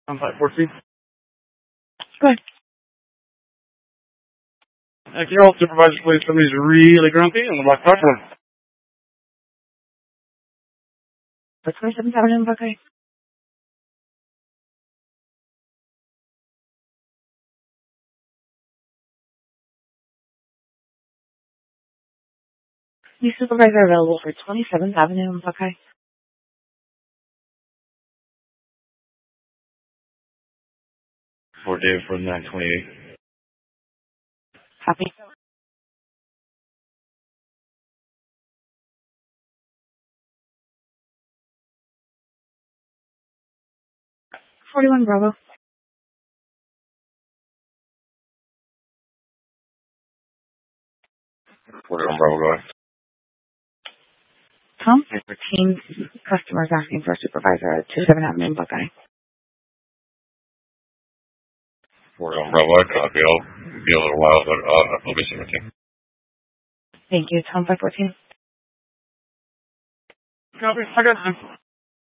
I'm 514. Good. Carol, supervisor, please. Somebody's really grumpy and would like to talk to them. What's 27th Avenue in Buckeye? The supervisor available for 27th Avenue in Buckeye. For Dave for 928. Copy. 41 Bravo. 41 Bravo, go ahead. Tom, 14 customers asking for a supervisor at 27th Avenue in Buckeye. 41 Bravo, I copy. I'll be a little while, but I'll be 17. Thank you. Tom, 514. Copy. I got you.